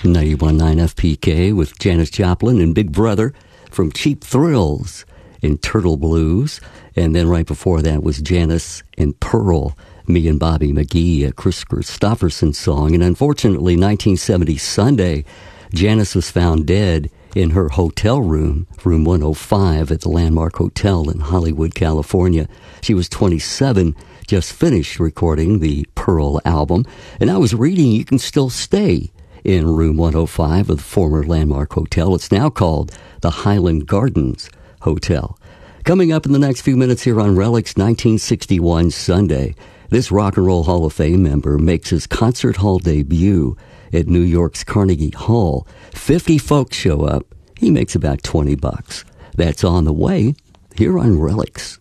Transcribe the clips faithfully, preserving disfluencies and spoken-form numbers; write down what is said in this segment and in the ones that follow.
ninety-one point nine F P K with Janis Joplin and Big Brother from Cheap Thrills in Turtle Blues. And then right before that was Janis and Pearl, Me and Bobby McGee, a Chris Christopherson song. And unfortunately, nineteen seventy Sunday, Janis was found dead in her hotel room, room one oh five at the Landmark Hotel in Hollywood, California. She was twenty-seven, just finished recording the Pearl album. And I was reading you can still stay in room one oh five of the former Landmark Hotel. It's now called the Highland Gardens Hotel. Coming up in the next few minutes here on Relics, nineteen sixty-one Sunday, this Rock and Roll Hall of Fame member makes his concert hall debut at New York's Carnegie Hall. fifty folks show up. He makes about twenty bucks. That's on the way here on Relics.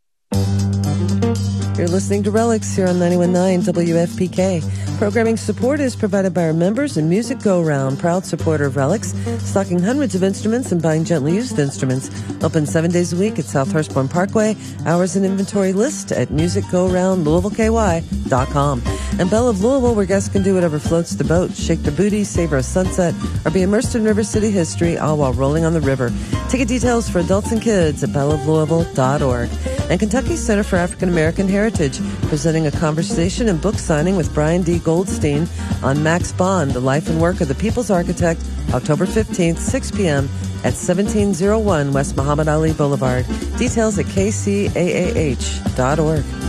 You're listening to Relics here on ninety-one point nine W F P K. Programming support is provided by our members and Music Go Round, proud supporter of Relics, stocking hundreds of instruments and buying gently used instruments. Open seven days a week at South Hurstbourne Parkway. Hours and inventory list at music go round louisville k y dot com. And Belle of Louisville, where guests can do whatever floats the boat, shake their booty, savor a sunset, or be immersed in River City history, all while rolling on the river. Ticket details for adults and kids at belle of louisville dot org. And Kentucky Center for African American Heritage, presenting a conversation and book signing with Brian D. Goldstein on Max Bond, the life and work of the People's Architect, October fifteenth, six p.m. at seventeen oh one West Muhammad Ali Boulevard. Details at k c a a h dot org.